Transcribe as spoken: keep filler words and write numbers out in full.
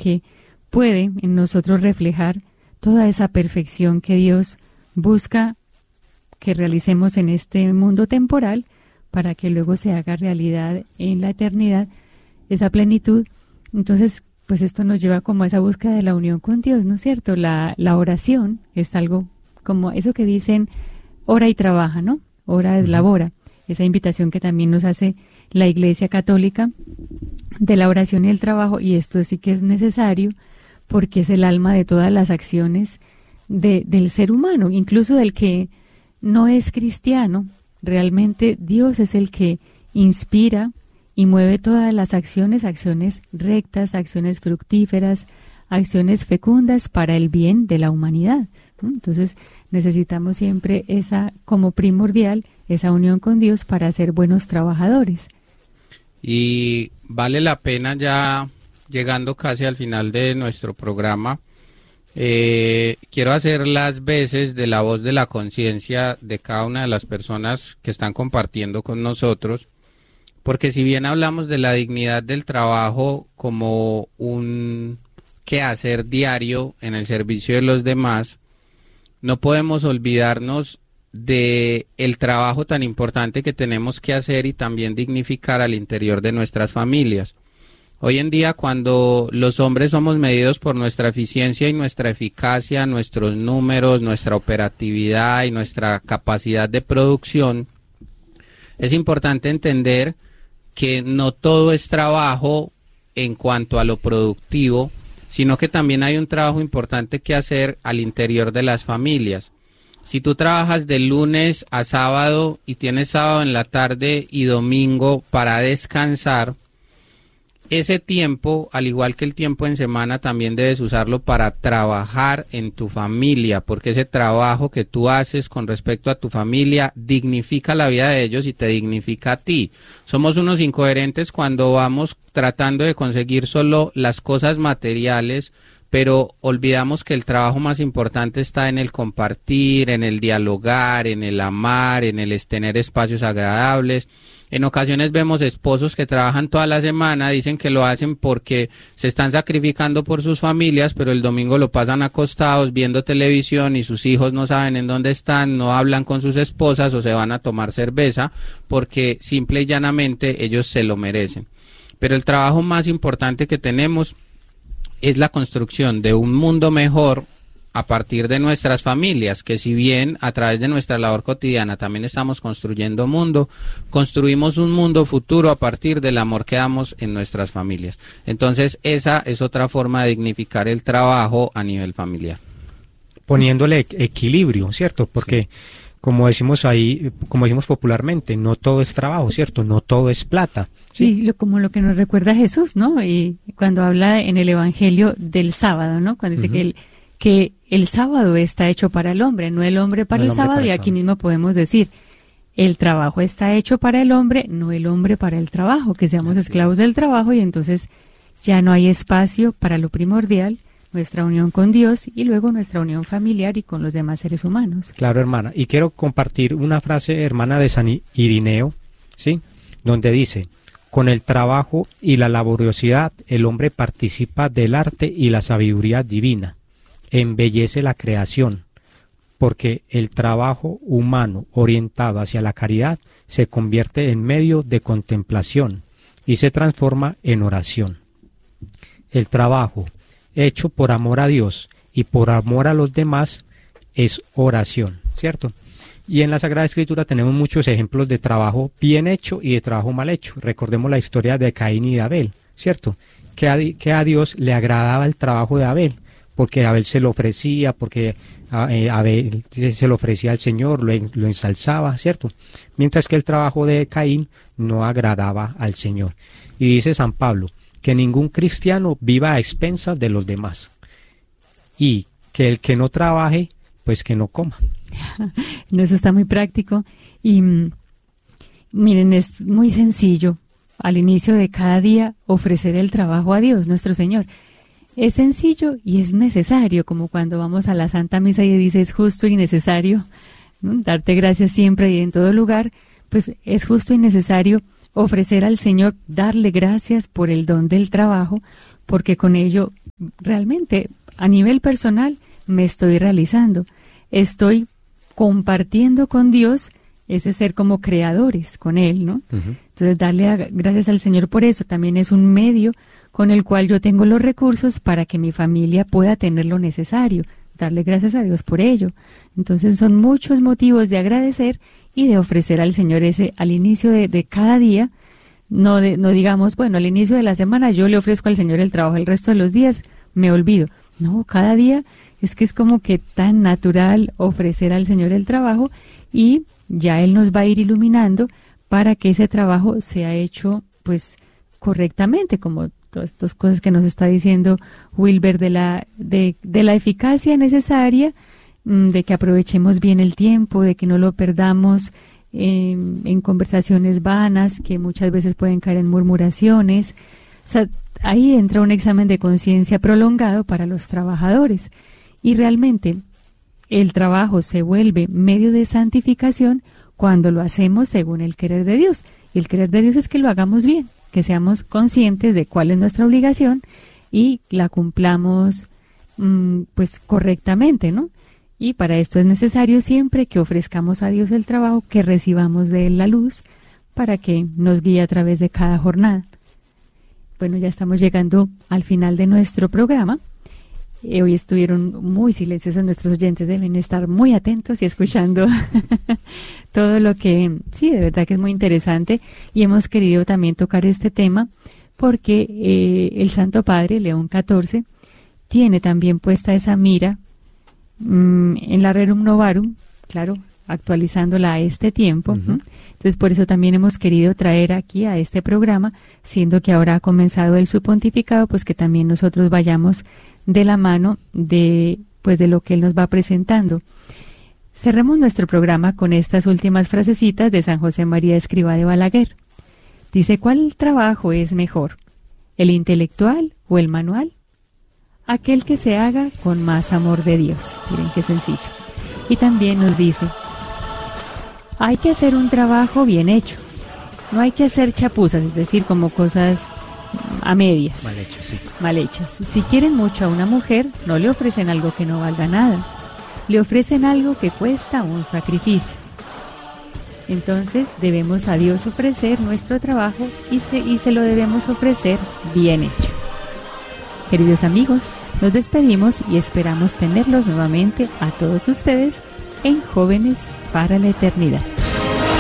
que puede en nosotros reflejar toda esa perfección que Dios busca que realicemos en este mundo temporal para que luego se haga realidad en la eternidad, esa plenitud. Entonces, pues esto nos lleva como a esa búsqueda de la unión con Dios, ¿no es cierto? La, la oración es algo como eso que dicen, ora y trabaja, ¿no? Ora es labora. Esa invitación que también nos hace la Iglesia Católica de la oración y el trabajo, y esto sí que es necesario porque es el alma de todas las acciones de, del ser humano, incluso del que no es cristiano. Realmente Dios es el que inspira y mueve todas las acciones, acciones rectas, acciones fructíferas, acciones fecundas para el bien de la humanidad. Entonces necesitamos siempre esa, como primordial, esa unión con Dios para ser buenos trabajadores. Y vale la pena, ya llegando casi al final de nuestro programa, eh, quiero hacer las veces de la voz de la conciencia de cada una de las personas que están compartiendo con nosotros, porque si bien hablamos de la dignidad del trabajo como un quehacer diario en el servicio de los demás, no podemos olvidarnos de el trabajo tan importante que tenemos que hacer y también dignificar al interior de nuestras familias. Hoy en día, cuando los hombres somos medidos por nuestra eficiencia y nuestra eficacia, nuestros números, nuestra operatividad y nuestra capacidad de producción, es importante entender que no todo es trabajo en cuanto a lo productivo, sino que también hay un trabajo importante que hacer al interior de las familias. Si tú trabajas de lunes a sábado y tienes sábado en la tarde y domingo para descansar, ese tiempo, al igual que el tiempo en semana, también debes usarlo para trabajar en tu familia, porque ese trabajo que tú haces con respecto a tu familia dignifica la vida de ellos y te dignifica a ti. Somos unos incoherentes cuando vamos tratando de conseguir solo las cosas materiales, pero olvidamos que el trabajo más importante está en el compartir, en el dialogar, en el amar, en el tener espacios agradables. En ocasiones vemos esposos que trabajan toda la semana, dicen que lo hacen porque se están sacrificando por sus familias, pero el domingo lo pasan acostados viendo televisión y sus hijos no saben en dónde están, no hablan con sus esposas o se van a tomar cerveza porque simple y llanamente ellos se lo merecen. Pero el trabajo más importante que tenemos es la construcción de un mundo mejor a partir de nuestras familias, que si bien a través de nuestra labor cotidiana también estamos construyendo mundo, construimos un mundo futuro a partir del amor que damos en nuestras familias. Entonces esa es otra forma de dignificar el trabajo a nivel familiar. Poniéndole equilibrio, ¿cierto? Porque sí, como decimos ahí, como decimos popularmente, no todo es trabajo, ¿cierto? No todo es plata. Sí, sí lo, como lo que nos recuerda Jesús, ¿no? Y cuando habla en el Evangelio del sábado, ¿no? Cuando dice uh-huh. que el que el sábado está hecho para el hombre, no el hombre para no el, el hombre sábado, para y aquí sábado. Mismo podemos decir, el trabajo está hecho para el hombre, no el hombre para el trabajo, que seamos Así esclavos es. Del trabajo y entonces ya no hay espacio para lo primordial, nuestra unión con Dios y luego nuestra unión familiar y con los demás seres humanos. Claro, hermana, y quiero compartir una frase, hermana, de San Irineo, ¿sí? Donde dice, con el trabajo y la laboriosidad el hombre participa del arte y la sabiduría divina. Embellece la creación, porque el trabajo humano orientado hacia la caridad se convierte en medio de contemplación y se transforma en oración. El trabajo hecho por amor a Dios y por amor a los demás es oración, ¿cierto? Y en la Sagrada Escritura tenemos muchos ejemplos de trabajo bien hecho y de trabajo mal hecho. Recordemos la historia de Caín y de Abel, ¿cierto? Que a, que a Dios le agradaba el trabajo de Abel, porque Abel se lo ofrecía, porque eh, Abel se lo ofrecía al Señor, lo, lo ensalzaba, ¿cierto? Mientras que el trabajo de Caín no agradaba al Señor. Y dice San Pablo, que ningún cristiano viva a expensas de los demás, y que el que no trabaje, pues que no coma. No, eso está muy práctico, y mm, miren, es muy sencillo, al inicio de cada día, ofrecer el trabajo a Dios, nuestro Señor. Es sencillo y es necesario, como cuando vamos a la Santa Misa y dice es justo y necesario, ¿no? Darte gracias siempre y en todo lugar, pues es justo y necesario ofrecer al Señor, darle gracias por el don del trabajo, porque con ello realmente a nivel personal me estoy realizando, estoy compartiendo con Dios ese ser como creadores con Él, ¿no? Uh-huh. Entonces, darle a, gracias al Señor por eso. También es un medio con el cual yo tengo los recursos para que mi familia pueda tener lo necesario. Darle gracias a Dios por ello. Entonces, son muchos motivos de agradecer y de ofrecer al Señor ese al inicio de, de cada día. No, de, no digamos, bueno, al inicio de la semana yo le ofrezco al Señor el trabajo, el resto de los días me olvido. No, cada día es que es como que tan natural ofrecer al Señor el trabajo y ya Él nos va a ir iluminando para que ese trabajo sea hecho pues correctamente, como todas estas cosas que nos está diciendo Wilber de la, de, de la eficacia necesaria, de que aprovechemos bien el tiempo, de que no lo perdamos en, en conversaciones vanas que muchas veces pueden caer en murmuraciones. O sea, ahí entra un examen de conciencia prolongado para los trabajadores y realmente el trabajo se vuelve medio de santificación cuando lo hacemos según el querer de Dios. Y el querer de Dios es que lo hagamos bien, que seamos conscientes de cuál es nuestra obligación y la cumplamos mmm, pues correctamente, ¿no? Y para esto es necesario siempre que ofrezcamos a Dios el trabajo, que recibamos de Él la luz para que nos guíe a través de cada jornada. Bueno, ya estamos llegando al final de nuestro programa. Eh, hoy estuvieron muy silenciosos nuestros oyentes, deben estar muy atentos y escuchando todo lo que, sí, de verdad que es muy interesante y hemos querido también tocar este tema porque eh, el Santo Padre, León catorce, tiene también puesta esa mira mmm, en la Rerum Novarum, claro, actualizándola a este tiempo. Uh-huh. Entonces, por eso también hemos querido traer aquí a este programa, siendo que ahora ha comenzado el su pontificado, pues que también nosotros vayamos de la mano de, pues de lo que él nos va presentando. Cerremos nuestro programa con estas últimas frasecitas de San José María Escrivá de Balaguer. Dice, ¿cuál trabajo es mejor? ¿El intelectual o el manual? Aquel que se haga con más amor de Dios. Miren qué sencillo. Y también nos dice, hay que hacer un trabajo bien hecho. No hay que hacer chapuzas, es decir, como cosas a medias. Mal hechas, sí. Mal hechas. Si quieren mucho a una mujer, no le ofrecen algo que no valga nada. Le ofrecen algo que cuesta un sacrificio. Entonces debemos a Dios ofrecer nuestro trabajo y se, y se lo debemos ofrecer bien hecho. Queridos amigos, nos despedimos y esperamos tenerlos nuevamente a todos ustedes en Jóvenes para la Eternidad.